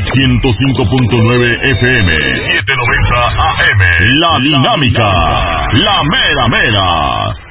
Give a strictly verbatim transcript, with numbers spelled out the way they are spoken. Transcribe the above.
ciento cinco punto nueve F M, setecientos noventa A M. La Dinámica, la mera mera.